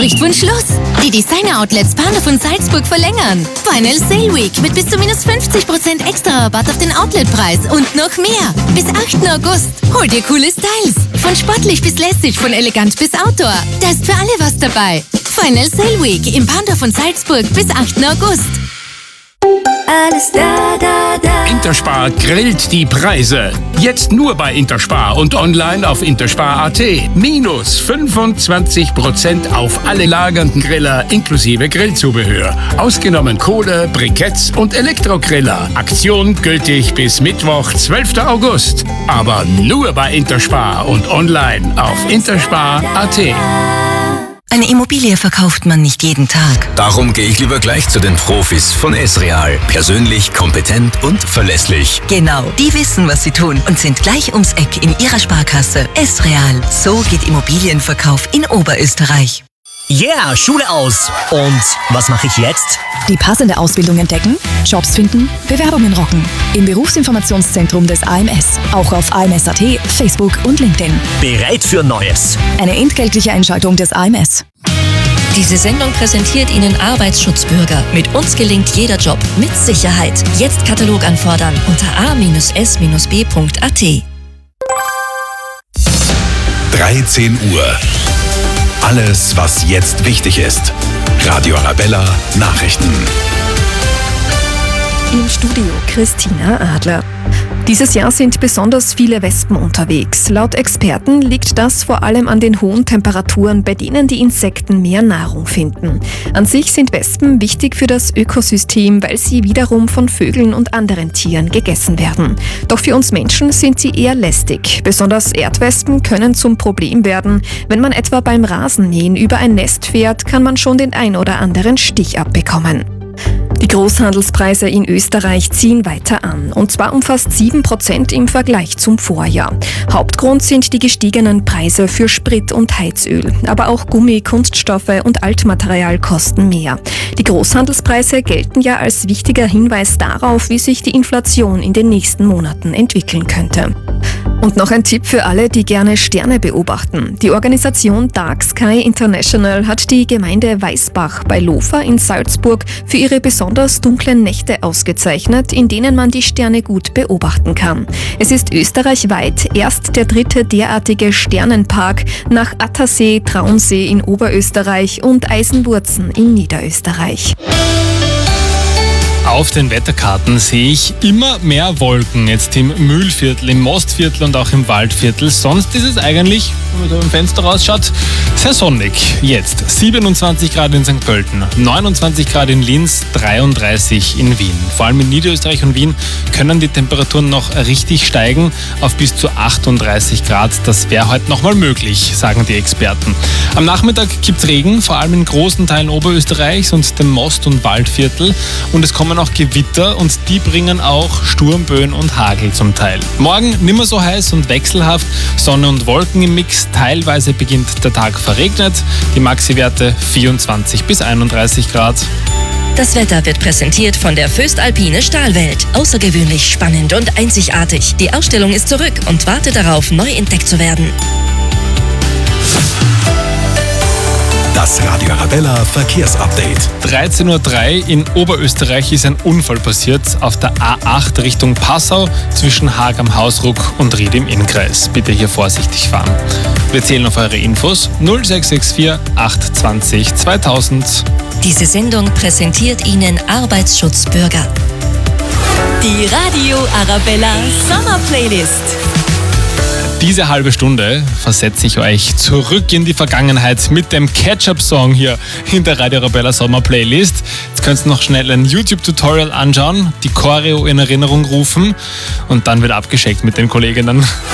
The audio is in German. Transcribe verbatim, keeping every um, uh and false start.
spricht von Schluss. Die Designer-Outlets Panda von Salzburg verlängern. Final Sale Week mit bis zu minus fünfzig Prozent extra Rabatt auf den Outletpreis und noch mehr. Bis achten August. Hol dir coole Styles. Von sportlich bis lässig, von elegant bis Outdoor. Da ist für alle was dabei. Final Sale Week im Panda von Salzburg bis achten August. Alles da, da, da. Interspar grillt die Preise. Jetzt nur bei Interspar und online auf interspar punkt at. Minus fünfundzwanzig Prozent auf alle lagernden Griller inklusive Grillzubehör. Ausgenommen Kohle, Briketts und Elektrogriller. Aktion gültig bis Mittwoch, zwölften August. Aber nur bei Interspar und online auf interspar punkt at. Eine Immobilie verkauft man nicht jeden Tag. Darum gehe ich lieber gleich zu den Profis von S-Real. Persönlich, kompetent und verlässlich. Genau, die wissen, was sie tun und sind gleich ums Eck in ihrer Sparkasse. S-Real, so geht Immobilienverkauf in Oberösterreich. Yeah, Schule aus. Und was mache ich jetzt? Die passende Ausbildung entdecken, Jobs finden, Bewerbungen rocken. Im Berufsinformationszentrum des A M S. Auch auf A M S punkt at, Facebook und LinkedIn. Bereit für Neues. Eine entgeltliche Einschaltung des A M S. Diese Sendung präsentiert Ihnen Arbeitsschutzbürger. Mit uns gelingt jeder Job mit Sicherheit. Jetzt Katalog anfordern unter a s b punkt a t. dreizehn Uhr. Alles, was jetzt wichtig ist. Radio Arabella Nachrichten. Im Studio Christina Adler. Dieses Jahr sind besonders viele Wespen unterwegs. Laut Experten liegt das vor allem an den hohen Temperaturen, bei denen die Insekten mehr Nahrung finden. An sich sind Wespen wichtig für das Ökosystem, weil sie wiederum von Vögeln und anderen Tieren gegessen werden. Doch für uns Menschen sind sie eher lästig. Besonders Erdwespen können zum Problem werden. Wenn man etwa beim Rasenmähen über ein Nest fährt, kann man schon den ein oder anderen Stich abbekommen. Die Großhandelspreise in Österreich ziehen weiter an, und zwar um fast sieben Prozent im Vergleich zum Vorjahr. Hauptgrund sind die gestiegenen Preise für Sprit und Heizöl. Aber auch Gummi, Kunststoffe und Altmaterial kosten mehr. Die Großhandelspreise gelten ja als wichtiger Hinweis darauf, wie sich die Inflation in den nächsten Monaten entwickeln könnte. Und noch ein Tipp für alle, die gerne Sterne beobachten. Die Organisation Dark Sky International hat die Gemeinde Weißbach bei Lofa in Salzburg für ihre besonders dunklen Nächte ausgezeichnet, in denen man die Sterne gut beobachten kann. Es ist österreichweit erst der dritte derartige Sternenpark nach Attersee, Traunsee in Oberösterreich und Eisenwurzen in Niederösterreich. Auf den Wetterkarten sehe ich immer mehr Wolken. Jetzt im Mühlviertel, im Mostviertel und auch im Waldviertel. Sonst ist es eigentlich, wenn man so im Fenster rausschaut, sehr sonnig. Jetzt siebenundzwanzig Grad in Sankt Pölten, neunundzwanzig Grad in Linz, dreiunddreißig in Wien. Vor allem in Niederösterreich und Wien können die Temperaturen noch richtig steigen auf bis zu achtunddreißig Grad. Das wäre heute nochmal möglich, sagen die Experten. Am Nachmittag gibt es Regen, vor allem in großen Teilen Oberösterreichs und dem Most- und Waldviertel. Und es kommen auch Gewitter und die bringen auch Sturmböen und Hagel zum Teil. Morgen nimmer so heiß und wechselhaft, Sonne und Wolken im Mix. Teilweise beginnt der Tag verregnet. Die Maxi-Werte vierundzwanzig bis einunddreißig Grad. Das Wetter wird präsentiert von der Föstalpine Stahlwelt. Außergewöhnlich spannend und einzigartig. Die Ausstellung ist zurück und wartet darauf, neu entdeckt zu werden. Das Radio Arabella Verkehrsupdate. dreizehn Uhr drei in Oberösterreich ist ein Unfall passiert auf der A acht Richtung Passau zwischen Haag am Hausruck und Ried im Innkreis. Bitte hier vorsichtig fahren. Wir zählen auf eure Infos null sechs sechs vier acht zwanzig zweitausend. Diese Sendung präsentiert Ihnen Arbeitsschutzbürger. Die Radio Arabella Summer Playlist. Diese halbe Stunde versetze ich euch zurück in die Vergangenheit mit dem Catch-Up-Song hier in der Radio Arabella Sommer Playlist. Jetzt könnt ihr noch schnell ein YouTube-Tutorial anschauen, die Choreo in Erinnerung rufen und dann wird abgeschickt mit den Kolleginnen.